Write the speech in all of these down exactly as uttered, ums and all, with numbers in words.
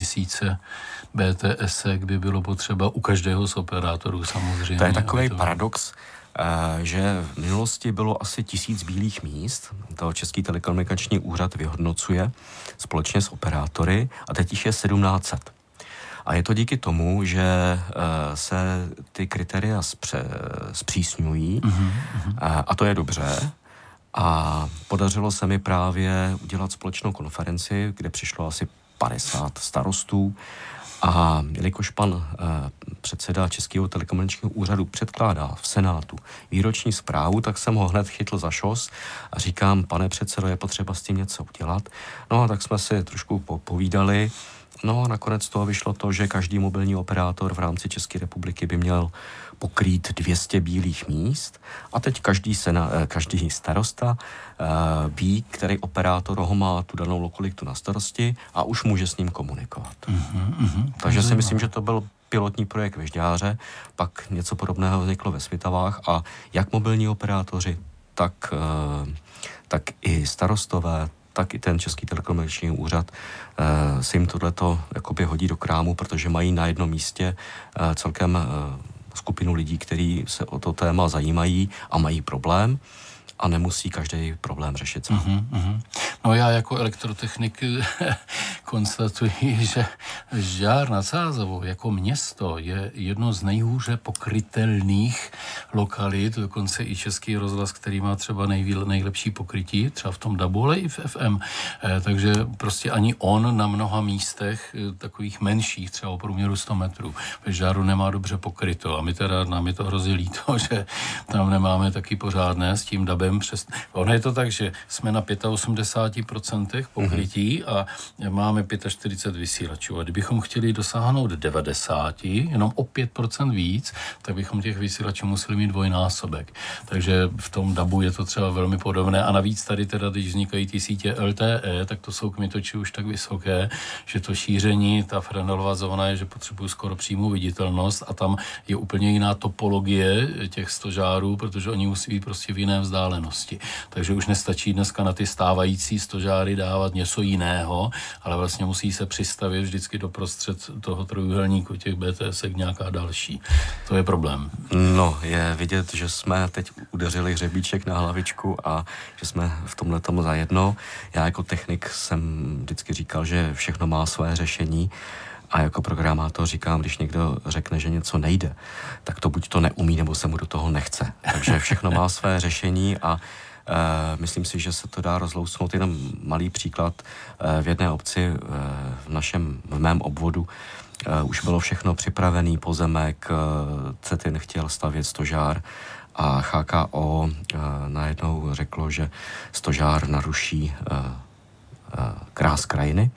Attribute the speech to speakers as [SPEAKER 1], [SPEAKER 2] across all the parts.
[SPEAKER 1] tisíce bé té esek by bylo potřeba u každého z operátorů samozřejmě.
[SPEAKER 2] To je takový paradox, že v minulosti bylo asi tisíc bílých míst, to Český telekomunikační úřad vyhodnocuje společně s operátory a teď jich je sedmnáct set. A je to díky tomu, že se ty kritéria zpře, zpřísňují mm-hmm. a to je dobře. A podařilo se mi právě udělat společnou konferenci, kde přišlo asi padesát starostů. A jelikož pan eh, předseda Českého telekomunikačního úřadu předkládá v Senátu výroční zprávu, tak jsem ho hned chytl za šos a říkám, pane předsedo, je potřeba s tím něco udělat. No a tak jsme si trošku povídali. No a nakonec z toho vyšlo to, že každý mobilní operátor v rámci České republiky by měl pokrýt dvě stě bílých míst a teď každý, sena, každý starosta uh, ví, který operátor ho má tu danou lokalitu na starosti a už může s ním komunikovat. Uh-huh, uh-huh. Takže si myslím, že to byl pilotní projekt ve Žďáře, pak něco podobného vzniklo ve Svitavách a jak mobilní operátoři, tak, uh, tak i starostové, tak i ten Český telekomunikační úřad uh, se jim tohleto jakoby hodí do krámu, protože mají na jednom místě uh, celkem uh, skupinu lidí, kteří se o to téma zajímají a mají problém a nemusí každý problém řešit sám.
[SPEAKER 1] Uh-huh, uh-huh. No já jako elektrotechnik konstatuji, že Žďár nad Sázavou jako město je jedno z nejhůře pokrytelných lokalit, dokonce i Český rozhlas, který má třeba nejvíle, nejlepší pokrytí, třeba v tom dabu, ale i v ef em. Eh, takže prostě ani on na mnoha místech, eh, takových menších, třeba o průměru sto metrů, ve Žďáru nemá dobře pokryto. A my teda, nám je to hrozně líto, že tam nemáme taky pořádné s tím dabem. Přes... Ono je to tak, že jsme na osmdesát pět procent pokrytí mm-hmm. a máme čtyřicet pět vysílačů. A kdybychom chtěli dosáhnout devadesát, jenom o pět procent víc, tak bychom těch vysílačů museli mít dvojnásobek. Takže v tom dabu je to třeba velmi podobné. A navíc tady teda, když vznikají ty sítě el té é, tak to jsou kmitoči už tak vysoké, že to šíření, ta Frenelová zóna je, že potřebují skoro přímou viditelnost a tam je úplně jiná topologie těch stožárů, protože oni musí být prostě v jiné vzdálenosti. Takže už nestačí dneska na ty stávající stožáry dávat něco jiného, ale vlastně musí se přistavit vždycky doprostřed toho trojuhelníku těch bé té esek nějaká další. To je problém.
[SPEAKER 2] No, je vidět, že jsme teď udeřili hřebíček na hlavičku a že jsme v tomhletom zajedno. Já jako technik jsem vždycky říkal, že všechno má své řešení a jako programátor říkám, když někdo řekne, že něco nejde, tak to buď to neumí, nebo se mu do toho nechce. Takže všechno má své řešení a Uh, myslím si, že se to dá rozlousnout. Jenom malý příklad. Uh, v jedné obci, uh, v našem, v mém obvodu, uh, už bylo všechno připravený, pozemek, uh, Cetin chtěl stavět stožár a há ká ó uh, najednou řeklo, že stožár naruší uh, uh, krás krajiny.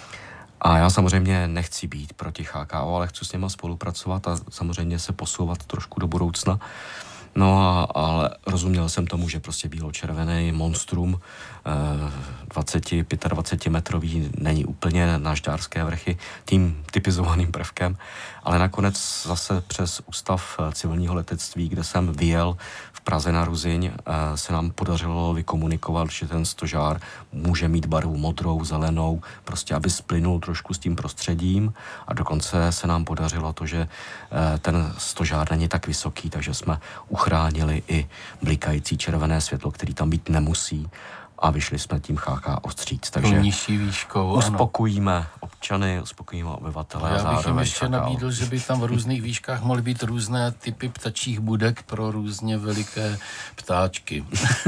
[SPEAKER 2] A já samozřejmě nechci být proti há ká ó, ale chci s něma spolupracovat a samozřejmě se posouvat trošku do budoucna. No a, ale rozuměl jsem tomu, že prostě bílo-červený monstrum eh, dvacet, dvacet pět metrový není úplně na Žďárské vrchy tím typizovaným prvkem, ale nakonec zase přes Ústav civilního letectví, kde jsem vyjel v Praze na Ruzyň, eh, se nám podařilo vykomunikovat, že ten stožár může mít barvu modrou, zelenou, prostě aby splynul trošku s tím prostředím a dokonce se nám podařilo to, že eh, ten stožár není tak vysoký, takže jsme uchránili i blikající červené světlo, který tam být nemusí a vyšli jsme tím há ká ó vstříc. Takže
[SPEAKER 1] nižší výškou,
[SPEAKER 2] uspokojíme ano. občany, uspokojíme obyvatele.
[SPEAKER 1] Já bych jim ještě nabídl, že by tam v různých výškách mohly být různé typy ptačích budek pro různě veliké ptáčky.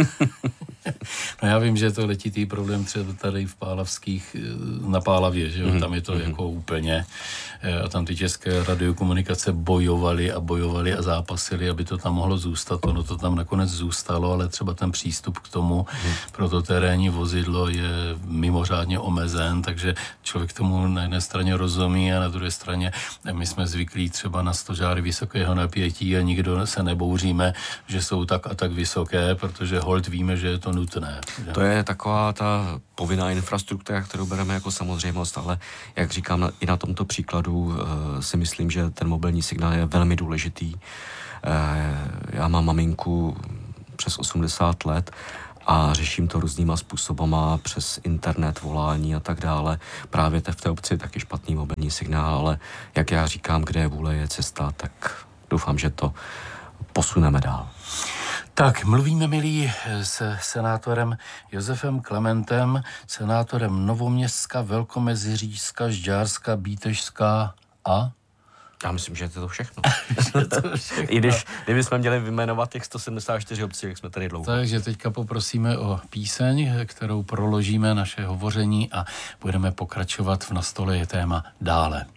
[SPEAKER 1] No já vím, že je to letitý problém třeba tady v Pálavských, na Pálavě, že jo, mm-hmm. tam je to mm-hmm. jako úplně, a tam ty české radiokomunikace bojovaly a bojovaly a zápasily, aby to tam mohlo zůstat. Ono to tam nakonec zůstalo, ale třeba ten přístup k tomu mm. pro to terénní vozidlo je mimořádně omezen, takže člověk tomu na jedné straně rozumí a na druhé straně my jsme zvyklí třeba na stožáry vysokého napětí a nikdo se nebouříme, že jsou tak a tak vysoké, protože holt víme, že je to nutné. Že?
[SPEAKER 2] To je taková ta povinná infrastruktura, kterou bereme jako samozřejmost, ale jak říkám, i na tomto příkladu uh, si myslím, že ten mobilní signál je velmi důležitý. Uh, já mám maminku přes osmdesát let a řeším to různýma způsobama přes internet, volání a tak dále. Právě v té obci je taky špatný mobilní signál, ale jak já říkám, kde je vůle, je cesta, tak doufám, že to posuneme dál.
[SPEAKER 1] Tak, mluvíme, milí, se senátorem Josefem Klementem, senátorem Novoměstská, Velkomeziřížská, Žďárská, Bítežská a...
[SPEAKER 2] Já myslím, že je to všechno.
[SPEAKER 1] to všechno.
[SPEAKER 2] I když, kdybychom měli vyjmenovat těch sto sedmdesát čtyři obcí, jak jsme tady dlouho.
[SPEAKER 1] Takže teďka poprosíme o píseň, kterou proložíme naše hovoření a budeme pokračovat v Na stole je téma dále.